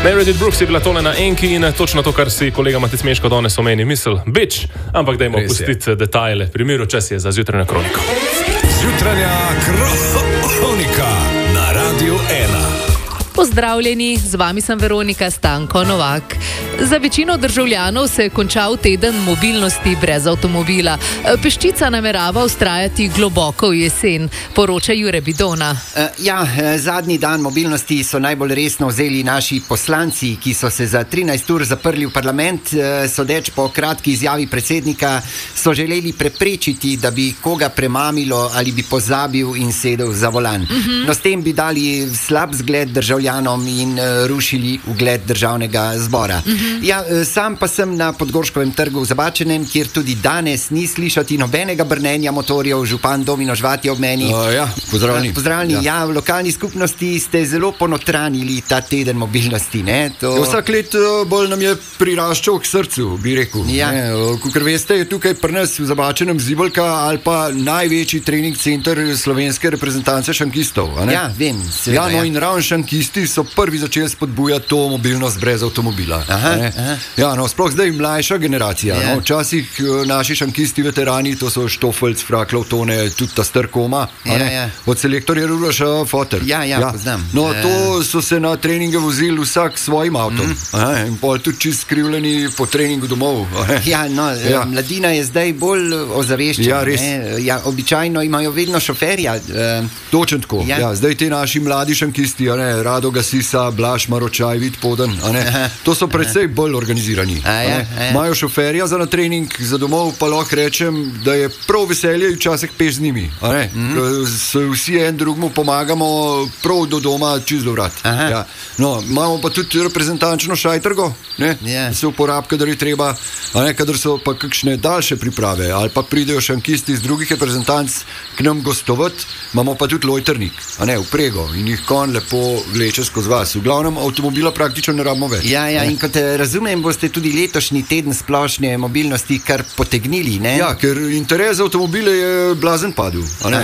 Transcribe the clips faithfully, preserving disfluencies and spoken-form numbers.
Meredith Brooks je bila tole na enki in točno to, kar si kolega Matic Meško danes omeni, misel, bič, ampak dajmo pustiti detajle. Primeru čas je za zjutranjo kroniko. Zjutranja kronika na Radiu ena. Pozdravljeni, z vami sem Veronika Stanko Novak. Za večino državljanov se je končal teden mobilnosti brez avtomobila. Peščica namerava vztrajati globoko v jesen, poroča Jure Bidona. Uh, ja, zadnji dan mobilnosti so najbolj resno vzeli naši poslanci, ki so se za trinajst ur zaprli v parlament. Uh, sodeč po kratki izjavi predsednika, so želeli preprečiti, da bi koga premamilo ali bi pozabil in sedel za volan. Uh-huh. No, s tem bi dali slab zgled državljanom in uh, rušili ugled državnega zbora. Uh-huh. Ja, sam pa sem na Podgorškovem trgu v Zabačenem, kjer tudi danes ni slišati nobenega brnenja motorjev. Župan Domino Žvat je ob meni. Uh, ja, pozdravljeni. Pozdravljeni. Ja. ja, v lokalni skupnosti ste zelo ponotranili ta teden mobilnosti, ne? To... Ja, vsak let bolj nam je priraščal k srcu, bi rekel. Ja. Kakor veste, je tukaj pri nas v Zabačenem Zibalka ali pa največji trening center slovenske reprezentance šankistov. Ja, vem. Seveda, ja, no ja. In ravno šankisti so prvi začeli spodbujati to mobilnost brez avtomobila. Aha. Ja, no, sploh zdaj mlajša generacija. Yeah. No, včasih naši šankisti veterani, to so Štofelc, Fraklov, Tone, tudi ta Strkoma, yeah, yeah. od selektorja Ruroša Foter. Ja, ja, ja. Poznam. No, to so se na treninge vozili vsak s svojim avtom. Mm. Aha, in pol tudi čist skrivljeni po treningu domov. Ja, no, ja. Mladina je zdaj bolj ozaveščena. Ja, res. Ja, običajno imajo vedno šoferja. Točno tako. Ja. Ja, zdaj ti naši mladi šankisti, a ne, Rado Gasisa, Blaž Maročaj, Vid Poden, a ne, to so predvsej bolj organizirani. Imajo šoferja za na trening, za domov pa lahko rečem, da je prav veselje včasih peš z njimi. Mm-hmm. Se vsi en drugmu pomagamo prav do doma čist do vrat. Ja. No, imamo pa tudi reprezentančno šajtrgo, ne? Yeah. Se uporab, kadar je treba, a ne, kadar so pa kakšne daljše priprave, ali pa pridejo šankisti iz drugih reprezentanc k nam gostovat, imamo pa tudi lojtrnik, a ne, vprego in jih kon lepo vleče skozi vas. V glavnem avtomobila praktično ne rabimo več. Ja, ja, in kot razumem, boste tudi letošnji teden splošne mobilnosti kar potegnili, ne? Ja, ker interes za avtomobile je blazen padel.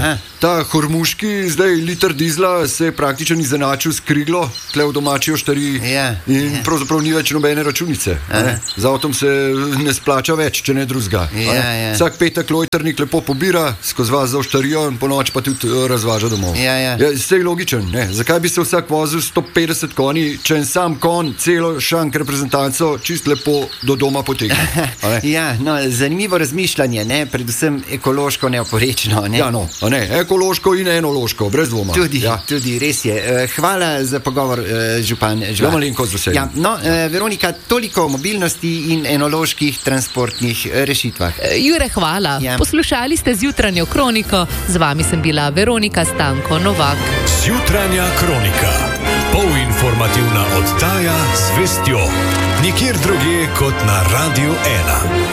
Ta hormuški, zdaj liter dizla se je praktično izenačil s kriglo, tle v domači oštariji ja, in ja. pravzaprav ni več nobene računice. Z avtom se ne splača več, če ne drugega. Ja, ja. Vsak petek lojtrnik lepo pobira, skozi vas za oštarijo in po noč pa tudi razvaža domov. Ja, ja. Ja, sej logičen, ne? Zakaj bi se vsak vozil sto petdeset konji, če en sam kon celo šank reprezentanco čist lepo do doma potegne? Ja, no, zanimivo razmišljanje, ne? Predvsem ekološko neoporečno, ne? Ja, no, a ne, ekološko in enološko, brez dvoma. Tudi, ja. tudi, res je. Hvala za pogovor, župan Žvat. Ja, malenkost z veseljem. Ja, no, Veronika, toliko o mobilnosti in enoloških transportnih rešitvah. Jure, hvala. Ja. Poslušali ste zjutranjo kroniko, z vami sem bila Veronika Stanko Novak. Zjutranja kronika. Polinformativna oddaja z vestjo. Nikjer drugje kot na Radiu ena.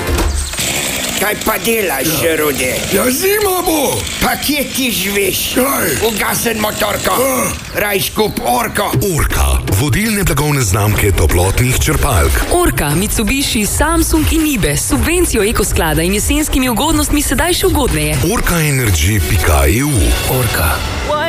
Kaj pa delaš, Rode? Ja, zima bo! Pa kje ti živiš? Kaj? Ugasen motorko. Uh. Raj skup Orko. Orka, vodilne blagovne znamke toplotnih črpalk. Orka, Mitsubishi, Samsung in Nibe s subvencijo ekosklada in jesenskimi ugodnostmi sedaj še ugodneje. orka energy pika e u. Orka.